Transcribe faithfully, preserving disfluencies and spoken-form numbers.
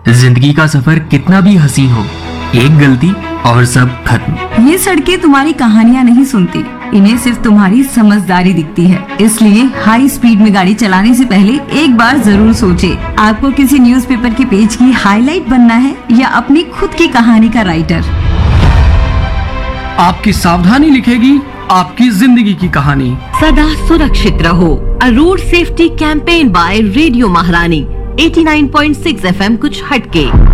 जिंदगी का सफर कितना भी हसीन हो, एक गलती और सब खत्म। ये सड़कें तुम्हारी कहानियाँ नहीं सुनती, इन्हें सिर्फ तुम्हारी समझदारी दिखती है। इसलिए हाई स्पीड में गाड़ी चलाने से पहले एक बार जरूर सोचे। आपको किसी न्यूज़पेपर के पेज की हाईलाइट बनना है या अपनी खुद की कहानी का राइटर। आपकी सावधानी लिखेगी आपकी जिंदगी की कहानी। सदा सुरक्षित रहो। अ road safety campaign bye radio महारानी। Eighty nine point six F M कुछ हटके।